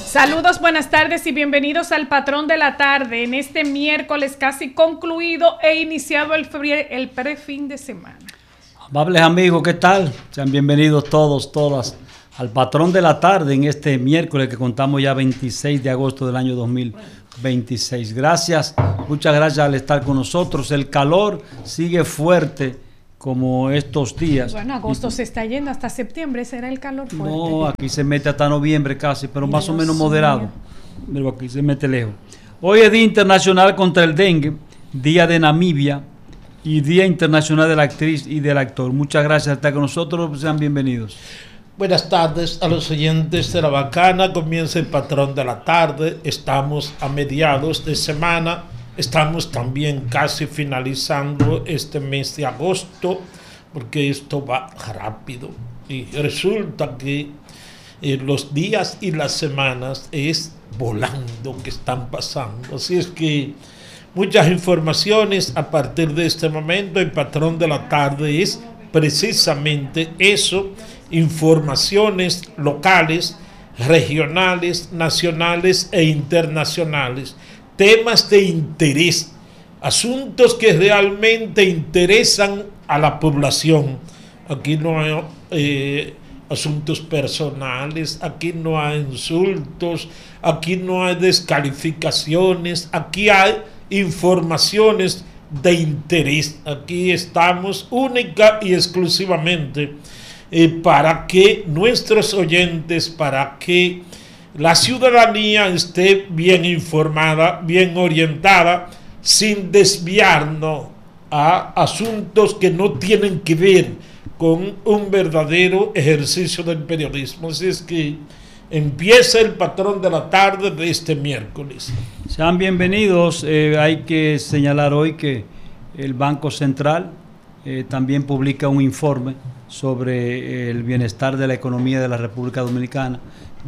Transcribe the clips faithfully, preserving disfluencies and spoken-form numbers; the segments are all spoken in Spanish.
Saludos, buenas tardes y bienvenidos al Patrón de la Tarde en este miércoles casi concluido e iniciado el, el pre-fin de semana. Amables amigos, ¿qué tal? Sean bienvenidos todos, todas al Patrón de la Tarde en este miércoles que contamos ya veintiséis de agosto del año dos mil veintiséis. Gracias, muchas gracias al estar con nosotros. El calor sigue fuerte como estos días. Bueno, agosto y, se está yendo, hasta septiembre será el calor fuerte. No, aquí se mete hasta noviembre casi, pero Dios más o menos moderado. Pero aquí se mete lejos. Hoy es Día Internacional contra el Dengue, Día de Namibia y Día Internacional de la Actriz y del Actor. Muchas gracias por estar con nosotros, sean bienvenidos. Buenas tardes a los oyentes de La Bacana. Comienza el Patrón de la Tarde. Estamos a mediados de semana. Estamos también casi finalizando este mes de agosto, porque esto va rápido. Y resulta que eh, los días y las semanas es volando que están pasando. Así es que muchas informaciones a partir de este momento. El Patrón de la Tarde es precisamente eso: informaciones locales, regionales, nacionales e internacionales. Temas de interés, asuntos que realmente interesan a la población. Aquí no hay eh, asuntos personales, aquí no hay insultos, aquí no hay descalificaciones, aquí hay informaciones de interés. Aquí estamos única y exclusivamente eh, para que nuestros oyentes, para que la ciudadanía esté bien informada, bien orientada, sin desviarnos a asuntos que no tienen que ver con un verdadero ejercicio del periodismo. Así es que empieza el Patrón de la Tarde de este miércoles. Sean bienvenidos. Eh, hay que señalar hoy que el Banco Central eh, también publica un informe sobre el bienestar de la economía de la República Dominicana.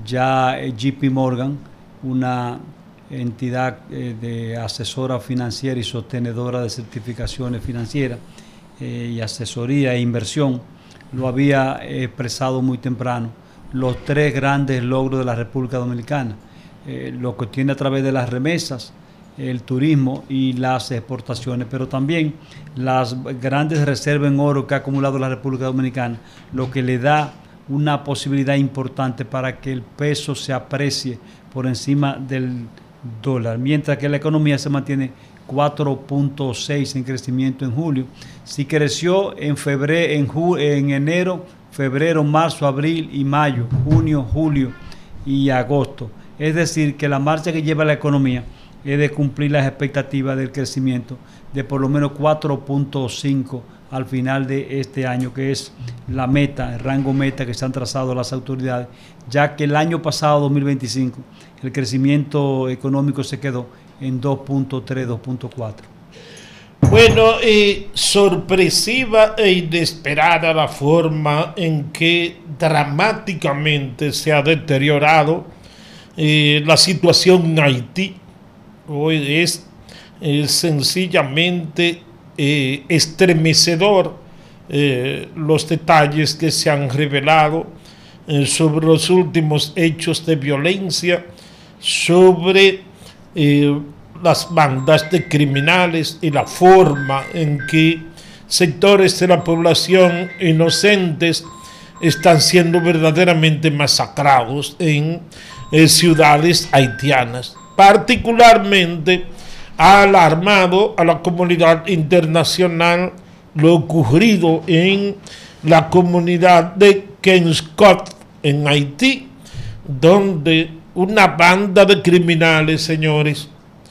Ya eh, J P Morgan, una entidad eh, de asesora financiera y sostenedora de certificaciones financieras eh, y asesoría e inversión, lo había expresado muy temprano, los tres grandes logros de la República Dominicana, eh, lo que tiene a través de las remesas, el turismo y las exportaciones, pero también las grandes reservas en oro que ha acumulado la República Dominicana, lo que le da una posibilidad importante para que el peso se aprecie por encima del dólar, mientras que la economía se mantiene cuatro punto seis en crecimiento en julio. Sí creció en febrero, en, ju, en enero, febrero, marzo, abril y mayo, junio, julio y agosto. Es decir, que la marcha que lleva la economía es de cumplir las expectativas del crecimiento de por lo menos cuatro punto cinco al final de este año, que es la meta, el rango meta que se han trazado las autoridades, ya que el año pasado, dos mil veinticinco, el crecimiento económico se quedó en dos punto tres, dos punto cuatro. Bueno, eh, sorpresiva e inesperada la forma en que dramáticamente se ha deteriorado eh, la situación en Haití. Hoy es eh, sencillamente eh, estremecedor eh, los detalles que se han revelado eh, sobre los últimos hechos de violencia, sobre eh, las bandas de criminales y la forma en que sectores de la población inocentes están siendo verdaderamente masacrados en eh, ciudades haitianas. Particularmente ha alarmado a la comunidad internacional lo ocurrido en la comunidad de Kenskot, en Haití, donde una banda de criminales, señores,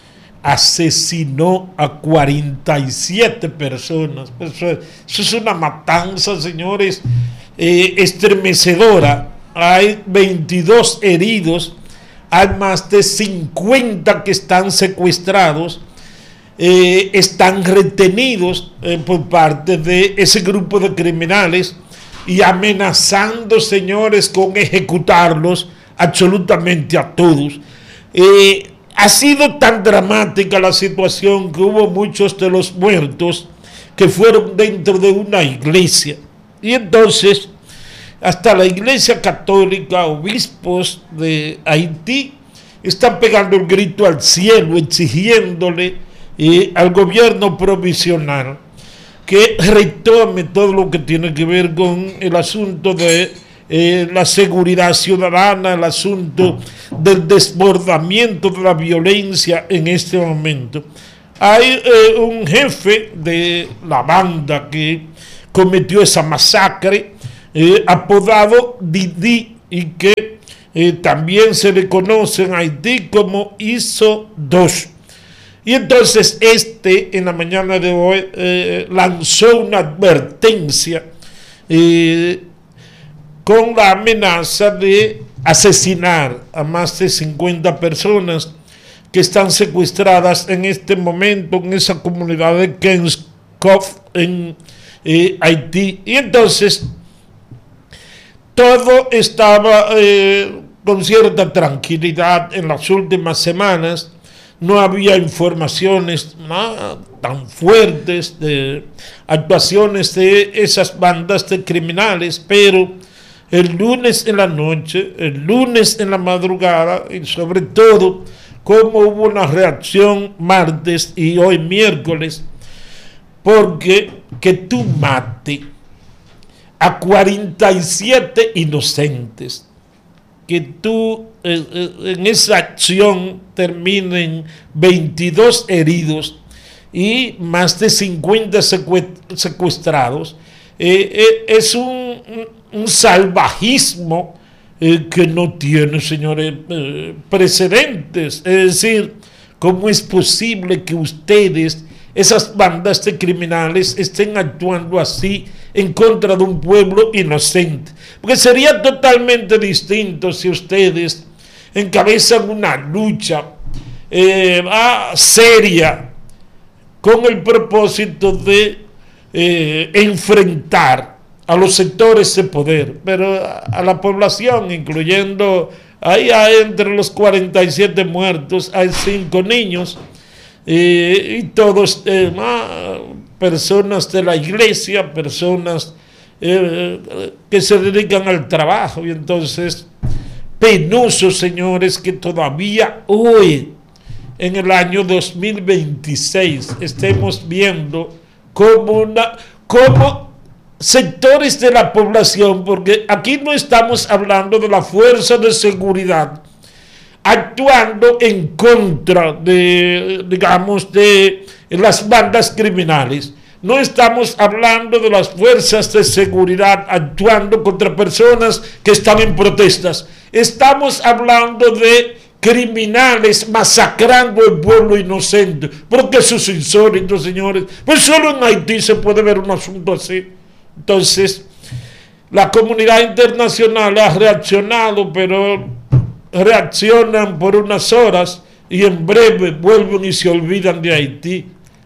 asesinó a cuarenta y siete personas. Eso es, eso es una matanza, señores, eh, estremecedora. Hay veintidós heridos. Hay más de cincuenta que están secuestrados, eh, están retenidos eh, por parte de ese grupo de criminales y amenazando, señores, con ejecutarlos absolutamente a todos. Eh, ha sido tan dramática la situación que hubo muchos de los muertos que fueron dentro de una iglesia. Y entonces hasta la Iglesia Católica, obispos de Haití, están pegando el grito al cielo, exigiéndole eh, al gobierno provisional que retome todo lo que tiene que ver con el asunto de eh, la seguridad ciudadana, el asunto del desbordamiento de la violencia en este momento. Hay eh, un jefe de la banda que cometió esa masacre, eh, apodado Didi, y que eh, también se le conoce en Haití como I S O dos. Y entonces este en la mañana de hoy eh, lanzó una advertencia eh, con la amenaza de asesinar a más de cincuenta personas que están secuestradas en este momento en esa comunidad de Kenskov en eh, Haití. Y entonces todo estaba eh, con cierta tranquilidad en las últimas semanas. No había informaciones ¿no? tan fuertes de actuaciones de esas bandas de criminales, pero el lunes en la noche, el lunes en la madrugada, y sobre todo, como hubo una reacción martes y hoy miércoles, porque que tú mate a cuarenta y siete inocentes, que tú eh, eh, en esa acción terminen veintidós heridos y más de cincuenta secuestrados, eh, eh, es un, un salvajismo eh, que no tiene, señores, eh, precedentes. Es decir, ¿cómo es posible que ustedes, esas bandas de criminales, estén actuando así en contra de un pueblo inocente? Porque sería totalmente distinto si ustedes encabezan una lucha eh, ah, seria con el propósito de eh, enfrentar a los sectores de poder, pero a, a la población, incluyendo ahí hay entre los cuarenta y siete muertos, hay cinco niños eh, y todos eh, ah, personas de la iglesia, personas eh, que se dedican al trabajo. Y entonces, penoso, señores, que todavía hoy, en el año dos mil veintiséis, estemos viendo como, una, como sectores de la población, porque aquí no estamos hablando de la fuerza de seguridad actuando en contra de, digamos, de las bandas criminales. No estamos hablando de las fuerzas de seguridad actuando contra personas que están en protestas. Estamos hablando de criminales masacrando al pueblo inocente. Porque eso es insólito, señores. Pues solo en Haití se puede ver un asunto así. Entonces, la comunidad internacional ha reaccionado, pero reaccionan por unas horas y en breve vuelven y se olvidan de Haití.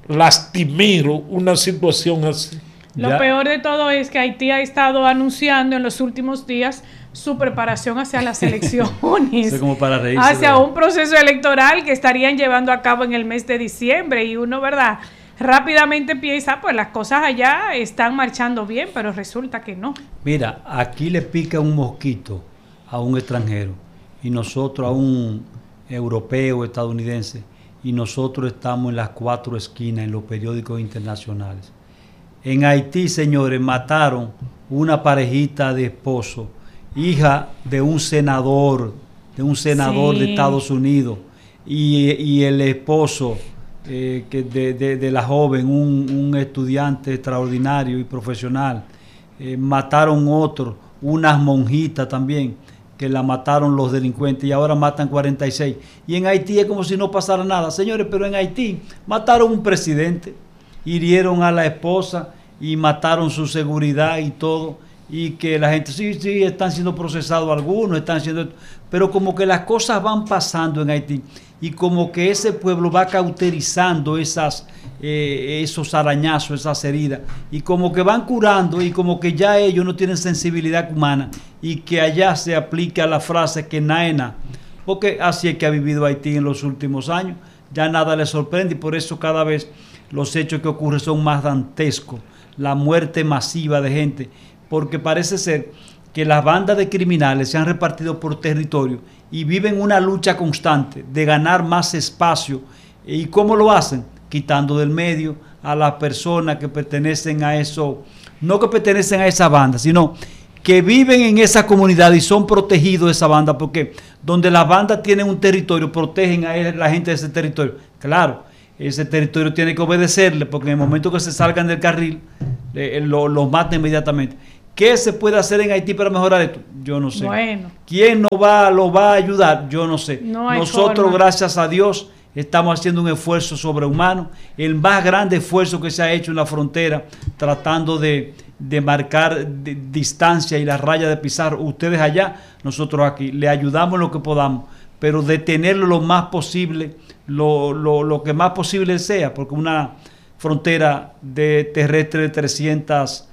Lastimero una situación así. Lo Ya. peor de todo es que Haití ha estado anunciando en los últimos días su preparación hacia las elecciones, Eso como para reírse hacia de... un proceso electoral que estarían llevando a cabo en el mes de diciembre, y uno, ¿verdad?, rápidamente piensa, pues las cosas allá están marchando bien, pero resulta que no. Mira, aquí le pica un mosquito a un extranjero y nosotros a un europeo, estadounidense, y nosotros estamos en las cuatro esquinas en los periódicos internacionales. En Haití, señores, mataron una parejita de esposos, hija de un senador, de un senador Sí. de Estados Unidos, y, y el esposo eh, que de, de, de la joven, un, un estudiante extraordinario y profesional. Eh, mataron otro, unas monjitas también, que la mataron los delincuentes, y ahora matan cuarenta y seis. Y en Haití es como si no pasara nada, señores, pero en Haití mataron un presidente, hirieron a la esposa y mataron su seguridad y todo, y que la gente, sí, sí, están siendo procesados algunos, están siendo, pero como que las cosas van pasando en Haití, y como que ese pueblo va cauterizando esas, eh, esos arañazos, esas heridas, y como que van curando, y como que ya ellos no tienen sensibilidad humana, y que allá se aplica la frase que naena, porque así es que ha vivido Haití en los últimos años, ya nada les sorprende, y por eso cada vez los hechos que ocurren son más dantescos, la muerte masiva de gente, porque parece ser que las bandas de criminales se han repartido por territorio y viven una lucha constante de ganar más espacio. ¿Y cómo lo hacen? Quitando del medio a las personas que pertenecen a eso, no que pertenecen a esa banda, sino que viven en esa comunidad y son protegidos de esa banda, porque donde las bandas tienen un territorio, protegen a la gente de ese territorio. Claro, ese territorio tiene que obedecerle, porque en el momento que se salgan del carril, eh, lo, lo matan inmediatamente. ¿Qué se puede hacer en Haití para mejorar esto? Yo no sé. Bueno. ¿Quién nos va, lo va a ayudar? Yo no sé. No hay Nosotros, forma. gracias a Dios, estamos haciendo un esfuerzo sobrehumano, el más grande esfuerzo que se ha hecho en la frontera, tratando de, de marcar de, distancia y la raya de pisar. Ustedes allá, nosotros aquí. Le ayudamos en lo que podamos, pero detenerlo lo más posible, lo, lo, lo que más posible sea, porque una frontera de terrestre de trescientos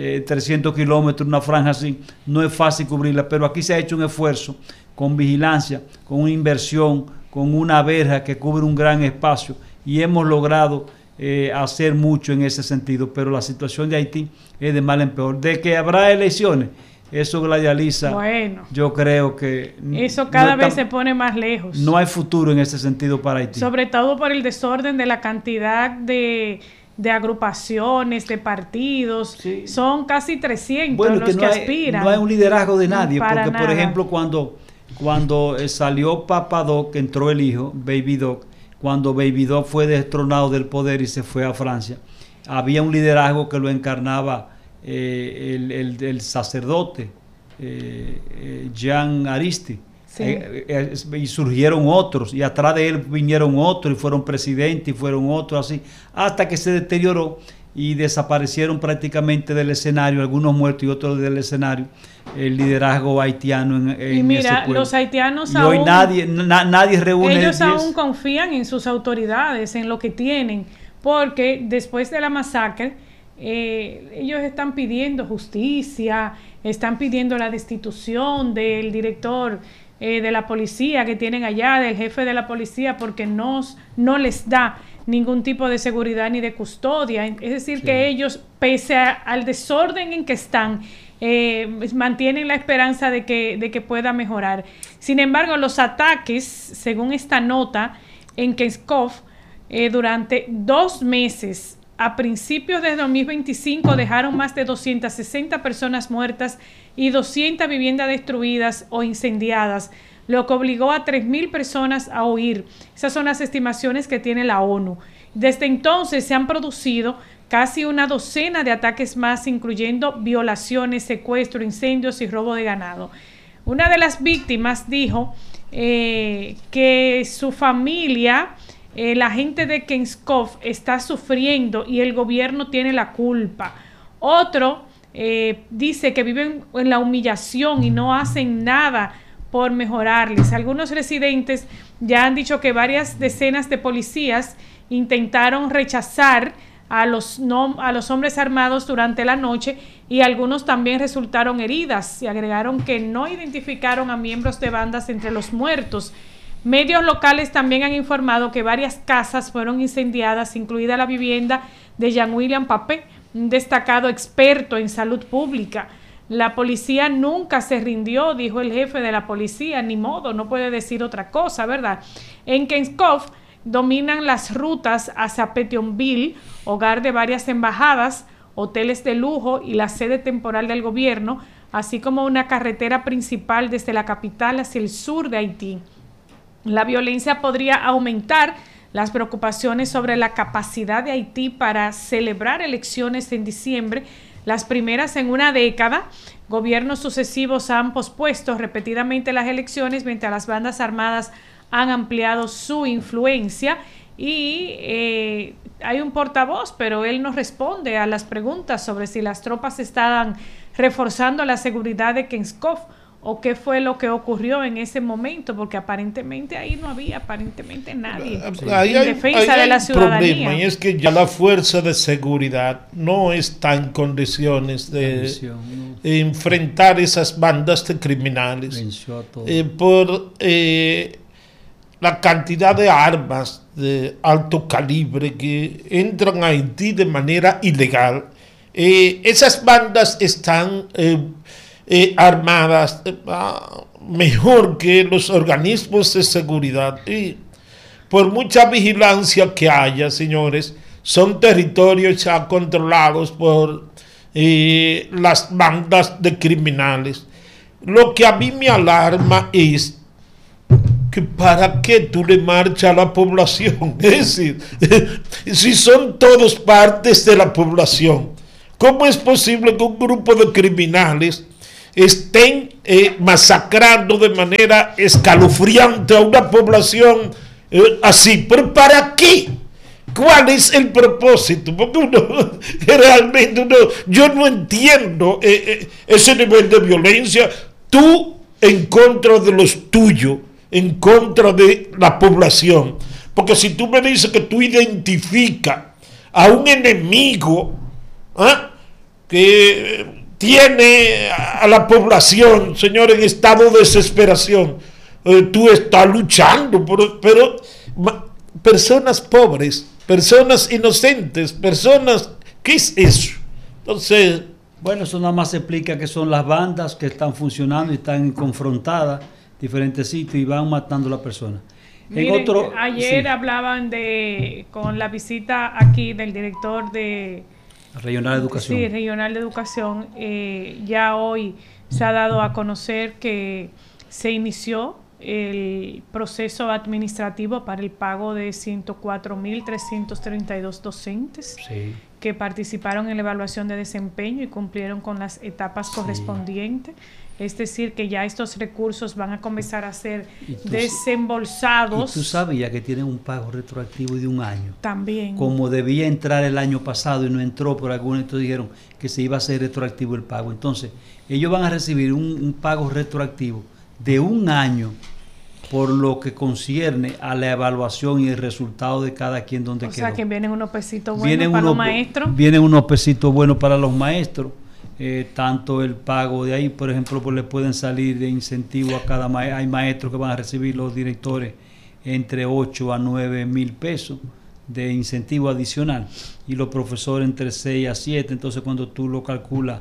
kilómetros, una franja así, no es fácil cubrirla, pero aquí se ha hecho un esfuerzo con vigilancia, con una inversión, con una verja que cubre un gran espacio, y hemos logrado eh, hacer mucho en ese sentido, pero la situación de Haití es de mal en peor. De que habrá elecciones, eso gladializa, bueno, yo creo que eso cada no vez está, se pone más lejos. No hay futuro en ese sentido para Haití. Sobre todo por el desorden de la cantidad de, de agrupaciones, de partidos. Sí. Son casi trescientos bueno, los que, no que hay, aspiran. No hay un liderazgo de nadie, para porque nada. por ejemplo cuando, cuando salió Papa Doc, entró el hijo, Baby Doc, cuando Baby Doc fue destronado del poder y se fue a Francia, había un liderazgo que lo encarnaba eh, el, el, el sacerdote eh, eh, Jean Aristide. Sí. Eh, eh, y surgieron otros, y atrás de él vinieron otros, y fueron presidentes, y fueron otros así, hasta que se deterioró y desaparecieron prácticamente del escenario, algunos muertos y otros del escenario, el liderazgo haitiano en, en y mira, ese pueblo. Los haitianos y aún, hoy nadie, na, nadie reúne ellos diez. Aún confían en sus autoridades, en lo que tienen, porque después de la masacre, eh, ellos están pidiendo justicia, están pidiendo la destitución del director Eh, de la policía que tienen allá, del jefe de la policía, porque no, no les da ningún tipo de seguridad ni de custodia. Es decir, sí. que ellos, pese a, al desorden en que están, eh, mantienen la esperanza de que, de que pueda mejorar. Sin embargo, los ataques, según esta nota, en Kenskov, eh, durante dos meses, a principios de dos mil veinticinco, dejaron más de doscientas sesenta personas muertas y doscientas viviendas destruidas o incendiadas, lo que obligó a tres mil personas a huir. Esas son las estimaciones que tiene la ONU. Desde entonces se han producido casi una docena de ataques más, incluyendo violaciones, secuestro, incendios y robo de ganado. Una de las víctimas dijo eh, que su familia... Eh, la gente de Kenskov está sufriendo y el gobierno tiene la culpa. Otro eh, dice que viven en la humillación y no hacen nada por mejorarles. Algunos residentes ya han dicho que varias decenas de policías intentaron rechazar a los, no, a los hombres armados durante la noche, y algunos también resultaron heridas, y agregaron que no identificaron a miembros de bandas entre los muertos. Medios locales también han informado que varias casas fueron incendiadas, incluida la vivienda de Jean William Papé, un destacado experto en salud pública. La policía nunca se rindió, dijo el jefe de la policía, ni modo, no puede decir otra cosa, ¿verdad? En Kenskov dominan las rutas hacia Petionville, hogar de varias embajadas, hoteles de lujo y la sede temporal del gobierno, así como una carretera principal desde la capital hacia el sur de Haití. La violencia podría aumentar las preocupaciones sobre la capacidad de Haití para celebrar elecciones en diciembre, las primeras en una década. Gobiernos sucesivos han pospuesto repetidamente las elecciones mientras las bandas armadas han ampliado su influencia, y eh, hay un portavoz, pero él no responde a las preguntas sobre si las tropas estaban reforzando la seguridad de Kenskov o qué fue lo que ocurrió en ese momento, porque aparentemente ahí no había aparentemente nadie sí. ahí en hay, defensa ahí de la ciudadanía. Problema, y es que ya la fuerza de seguridad no está en condiciones de Condición, no. enfrentar esas bandas de criminales eh, por eh, la cantidad de armas de alto calibre que entran a Haití de manera ilegal. Eh, esas bandas están... Eh, eh, armadas, eh, mejor que los organismos de seguridad. Y por mucha vigilancia que haya, señores, son territorios ya controlados por eh, las bandas de criminales. Lo que a mí me alarma es que para qué tú le marchas a la población. Es decir, si son todos partes de la población, ¿cómo es posible que un grupo de criminales estén eh, masacrando de manera escalofriante a una población eh, así? ¿Pero para qué? ¿Cuál es el propósito? Porque uno, realmente uno, yo no entiendo eh, eh, ese nivel de violencia. Tú en contra de los tuyos, en contra de la población. Porque si tú me dices que tú identificas a un enemigo ¿eh? que tiene a la población, señor, en estado de desesperación, eh, tú estás luchando, por, pero ma, personas pobres, personas inocentes, personas, ¿qué es eso? Entonces... Bueno, eso nada más explica que son las bandas que están funcionando y están confrontadas en diferentes sitios y van matando a la persona. Miren, en otro, ayer sí. hablaban de, con la visita aquí del director de... Regional de Educación. Sí, Regional de Educación. Eh, ya hoy se ha dado a conocer que se inició el proceso administrativo para el pago de ciento cuatro mil trescientos treinta y dos docentes sí. que participaron en la evaluación de desempeño y cumplieron con las etapas sí. correspondientes. Es decir, que ya estos recursos van a comenzar a ser tú, desembolsados. Y tú sabías que tienen un pago retroactivo de un año. También. Como debía entrar el año pasado y no entró por algunos, entonces dijeron que se iba a hacer retroactivo el pago. Entonces, ellos van a recibir un, un pago retroactivo de un año por lo que concierne a la evaluación y el resultado de cada quien donde o quedó. O sea, que vienen unos pesitos buenos vienen para unos, los maestros. Vienen unos pesitos buenos para los maestros. Eh, tanto el pago de ahí, por ejemplo, pues le pueden salir de incentivo a cada maestro. Hay maestros que van a recibir, los directores, entre ocho a nueve mil pesos de incentivo adicional y los profesores entre seis a siete. Entonces, cuando tú lo calculas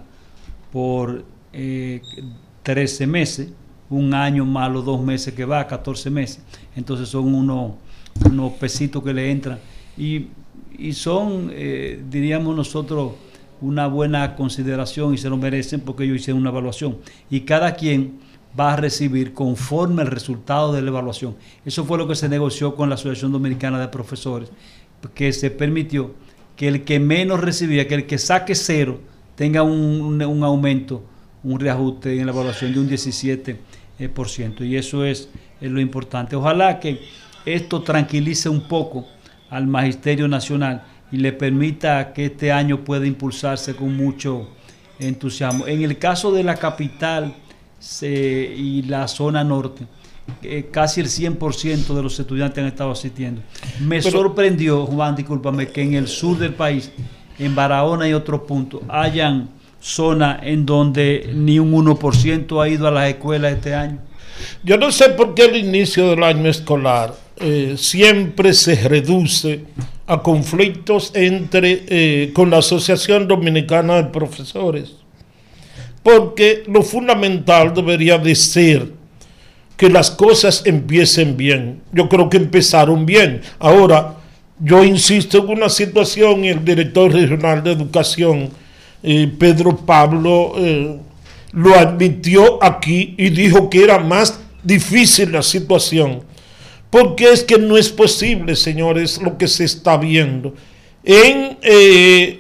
por eh, trece meses, un año más los dos meses que va, catorce meses, entonces son unos, unos pesitos que le entran y, y son, eh, diríamos nosotros, una buena consideración y se lo merecen porque ellos hicieron una evaluación y cada quien va a recibir conforme el resultado de la evaluación. Eso fue lo que se negoció con la Asociación Dominicana de Profesores, que se permitió que el que menos recibía, que el que saque cero, tenga un, un, un aumento, un reajuste en la evaluación de un diecisiete por ciento, y eso es, es lo importante. Ojalá que esto tranquilice un poco al Magisterio Nacional y le permita que este año pueda impulsarse con mucho entusiasmo. En el caso de la capital se, y la zona norte, eh, casi el cien por ciento de los estudiantes han estado asistiendo. Me Pero, sorprendió, Juan, discúlpame, que en el sur del país, en Barahona y otros puntos, hayan zonas en donde ni un uno por ciento ha ido a las escuelas este año. Yo no sé por qué el inicio del año escolar eh, siempre se reduce a conflictos entre eh, con la Asociación Dominicana de Profesores, porque lo fundamental debería de ser que las cosas empiecen bien. Yo creo que empezaron bien. Ahora, yo insisto en una situación, y el director regional de educación, eh, Pedro Pablo, eh, lo admitió aquí y dijo que era más difícil la situación, porque es que no es posible, señores, lo que se está viendo en, eh,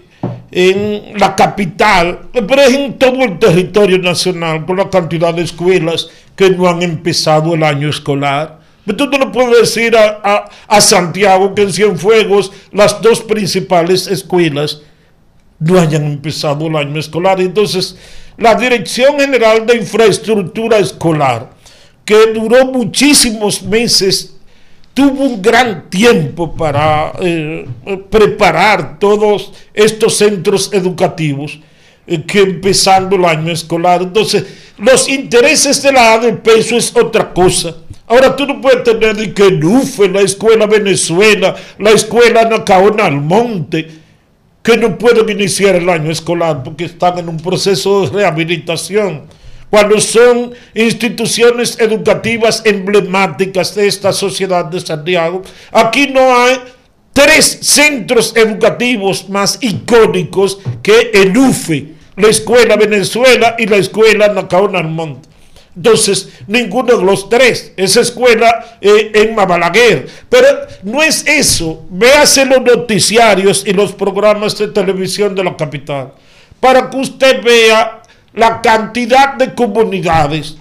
en la capital, pero es en todo el territorio nacional, con la cantidad de escuelas que no han empezado el año escolar. Pero tú no le puedes decir a, a, a Santiago que en Cienfuegos las dos principales escuelas no hayan empezado el año escolar. Entonces, la Dirección General de Infraestructura Escolar, que duró muchísimos meses, tuvo un gran tiempo para eh, preparar todos estos centros educativos eh, que empezando el año escolar. Entonces, los intereses de la A D P, eso es otra cosa. Ahora tú no puedes tener ni que Nufe, la Escuela Venezuela, la Escuela Nacaona Almonte, que no pueden iniciar el año escolar porque están en un proceso de rehabilitación. cuando son instituciones educativas emblemáticas de esta sociedad de Santiago. Aquí no hay tres centros educativos más icónicos que el U F E, la Escuela Venezuela y la Escuela Nacaona Almonte. Entonces, ninguno de los tres, esa escuela eh, en Mabalaguer. Pero no es eso, véase los noticiarios y los programas de televisión de la capital, para que usted vea la cantidad de comunidades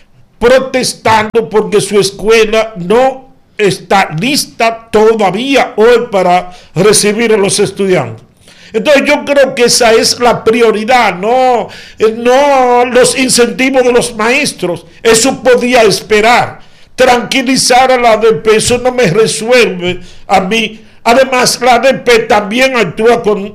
protestando porque su escuela no está lista todavía hoy para recibir a los estudiantes. Entonces yo creo que esa es la prioridad, no, no los incentivos de los maestros. Eso podía esperar. Tranquilizar a la A D P, eso no me resuelve a mí. Además, la A D P también actúa con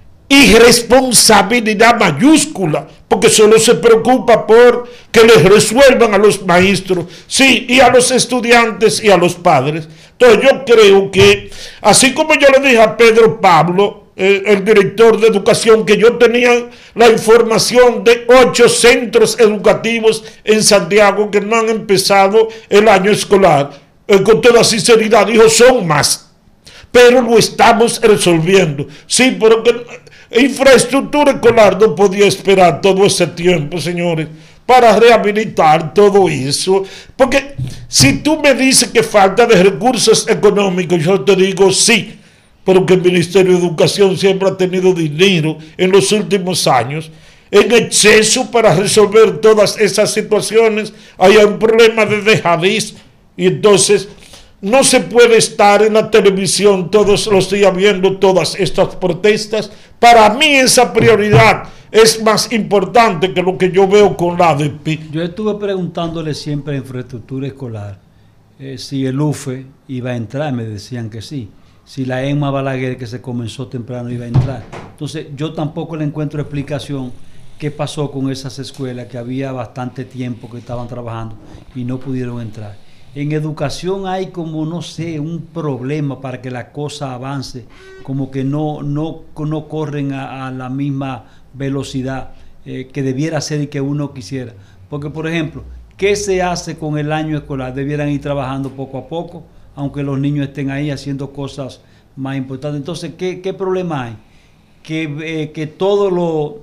irresponsabilidad mayúscula, porque solo se preocupa por que les resuelvan a los maestros, sí, y a los estudiantes y a los padres. Entonces yo creo que, así como yo le dije a Pedro Pablo, el, el director de educación, que yo tenía la información de ocho centros educativos en Santiago que no han empezado el año escolar, eh, con toda sinceridad dijo, son más, pero lo estamos resolviendo. Sí, pero que infraestructura escolar no podía esperar todo ese tiempo, señores, para rehabilitar todo eso. Porque si tú me dices que falta de recursos económicos, yo te digo sí, pero que el Ministerio de Educación siempre ha tenido dinero en los últimos años en exceso para resolver todas esas situaciones. Hay un problema de dejadez y entonces no se puede estar en la televisión todos los días viendo todas estas protestas. Para mí esa prioridad es más importante que lo que yo veo con la A D P. Yo estuve preguntándole siempre a infraestructura escolar eh, si el U F E iba a entrar, me decían que sí. Si la EMMA Balaguer, que se comenzó temprano, iba a entrar. Entonces yo tampoco le encuentro explicación qué pasó con esas escuelas que había bastante tiempo que estaban trabajando y no pudieron entrar. En educación hay como, no sé, un problema para que la cosa avance, como que no, no, no corren a, a la misma velocidad eh, que debiera ser y que uno quisiera. Porque, por ejemplo, ¿qué se hace con el año escolar? Debieran ir trabajando poco a poco, aunque los niños estén ahí haciendo cosas más importantes. Entonces, ¿qué, qué problema hay? Que, eh, que todo lo,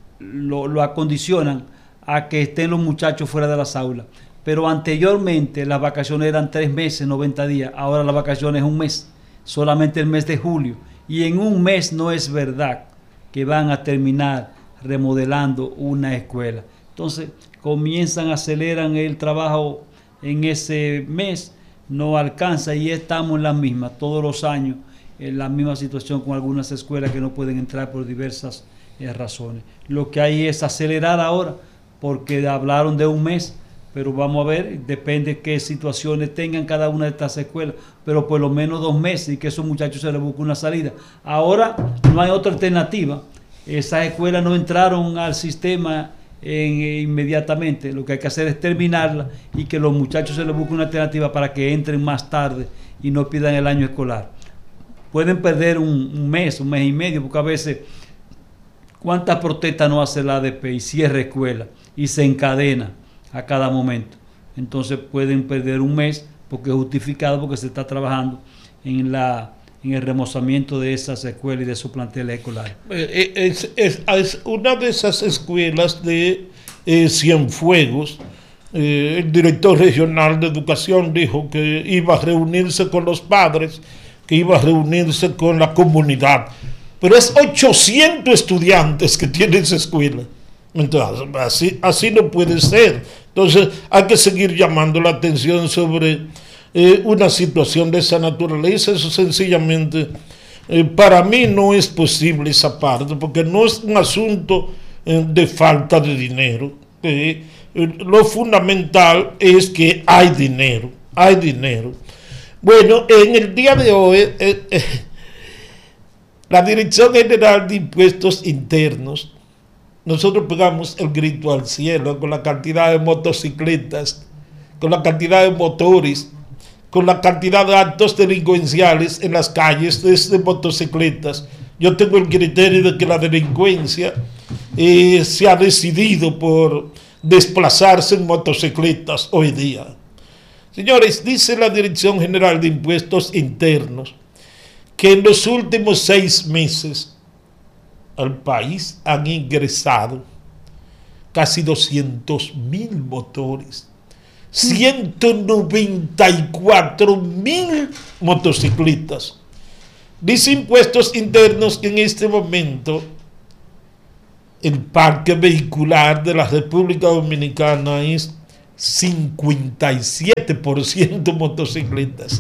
lo, lo acondicionan a que estén los muchachos fuera de las aulas. Pero anteriormente las vacaciones eran tres meses, noventa días. Ahora las vacaciones es un mes, solamente el mes de julio. Y en un mes no es verdad que van a terminar remodelando una escuela. Entonces comienzan, aceleran el trabajo en ese mes, no alcanza y estamos en la misma, todos los años, en la misma situación con algunas escuelas que no pueden entrar por diversas eh, razones. Lo que hay es acelerar ahora, porque hablaron de un mes, pero vamos a ver, depende qué situaciones tengan cada una de estas escuelas, pero por lo menos dos meses y que esos muchachos se les busque una salida. Ahora no hay otra alternativa, esas escuelas no entraron al sistema en, eh, inmediatamente, lo que hay que hacer es terminarla y que los muchachos se les busque una alternativa para que entren más tarde y no pierdan el año escolar. Pueden perder un, un mes, un mes y medio, porque a veces, ¿cuántas protestas no hace la A D P y cierra escuela y se encadena a cada momento? Entonces pueden perder un mes porque es justificado, porque se está trabajando en la en el remozamiento de esas escuelas y de sus planteles escolares. Es, es, es una de esas escuelas de eh, Cienfuegos. Eh, el director regional de educación dijo que iba a reunirse con los padres, que iba a reunirse con la comunidad, pero es ochocientos estudiantes que tiene esa escuela. Entonces, así, así no puede ser. Entonces hay que seguir llamando la atención sobre eh, una situación de esa naturaleza. Eso sencillamente eh, para mí no es posible esa parte, porque no es un asunto eh, de falta de dinero. Eh, eh, lo fundamental es que hay dinero, hay dinero. Bueno, en el día de hoy eh, eh, la Dirección General de Impuestos Internos, nosotros pegamos el grito al cielo con la cantidad de motocicletas, con la cantidad de motores, con la cantidad de actos delincuenciales en las calles desde motocicletas. Yo tengo el criterio de que la delincuencia eh, se ha decidido por desplazarse en motocicletas hoy día. Señores, dice la Dirección General de Impuestos Internos que en los últimos seis meses al país han ingresado casi doscientos mil motores, ciento noventa y cuatro mil motocicletas. Dice Impuestos Internos que en este momento el parque vehicular de la República Dominicana es cincuenta y siete por ciento motocicletas.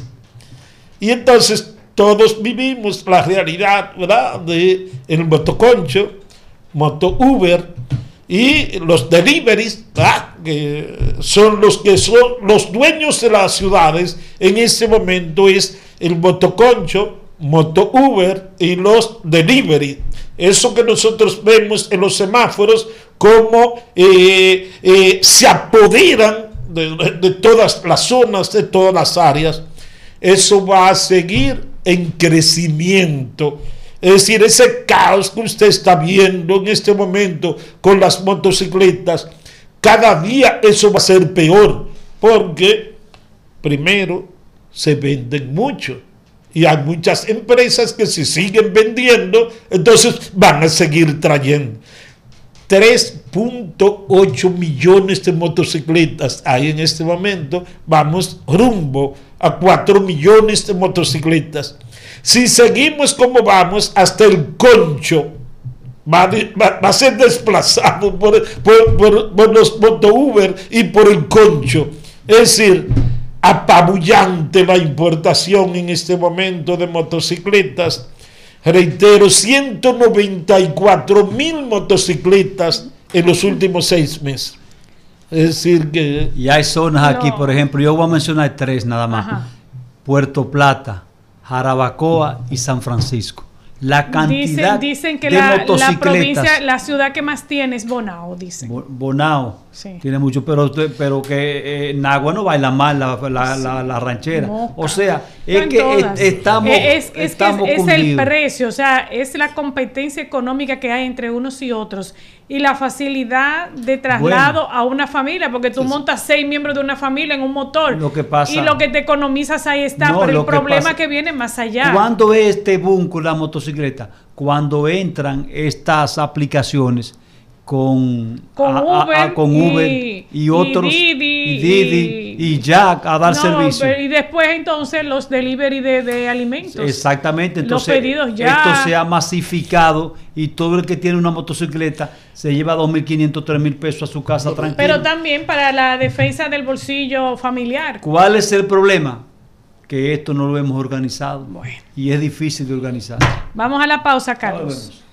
Y entonces todos vivimos la realidad, ¿verdad?, de el motoconcho, moto Uber y los deliveries, ¿verdad?, que son los que son los dueños de las ciudades. En este momento es el motoconcho, moto Uber y los delivery. Eso que nosotros vemos en los semáforos, como eh, eh, se apoderan de, de, de todas las zonas, de todas las áreas. Eso va a seguir en crecimiento. Es decir, ese caos que usted está viendo en este momento con las motocicletas, cada día eso va a ser peor, porque primero se venden mucho. Y hay muchas empresas que si siguen vendiendo, entonces van a seguir trayendo. tres punto ocho millones de motocicletas hay en este momento. Vamos rumbo a cuatro millones de motocicletas. Si seguimos como vamos, hasta el concho va, va, va a ser desplazado por, por, por, por los moto Uber y por el concho. Es decir, apabullante la importación en este momento de motocicletas. Reitero, ciento noventa y cuatro mil motocicletas en los últimos seis meses. Es decir que... Y hay zonas no. aquí, por ejemplo, yo voy a mencionar tres nada más. Ajá. Puerto Plata, Jarabacoa y San Francisco. La cantidad dicen, dicen que de la, motocicletas. la provincia, la ciudad que más tiene es Bonao, dicen. Bonao sí. tiene mucho, pero, pero que eh, Nagua no baila mal la, la, sí. la, la ranchera. Moca. O sea, es no que es, estamos, es, es, estamos es, es el precio, o sea, es la competencia económica que hay entre unos y otros y la facilidad de traslado bueno, a una familia, porque tú sí. montas seis miembros de una familia en un motor lo que pasa, y lo que te economizas ahí está, no, pero el problema que, pasa, que viene más allá. ¿Cuándo es este boom con la motocicleta? Cuando entran estas aplicaciones con, con, a, Uber, a, a, con Uber y, y otros y Didi, y, Didi, y, y Jack a dar no, servicio. Pero, y después entonces los delivery de, de alimentos. Exactamente, entonces los pedidos ya. Esto se ha masificado y todo el que tiene una motocicleta se lleva dos mil quinientos, tres mil pesos a su casa tranquilo. Pero también para la defensa del bolsillo familiar. ¿Cuál es el problema? Que esto no lo hemos organizado. Bueno. Y es difícil de organizar. Vamos a la pausa, Carlos.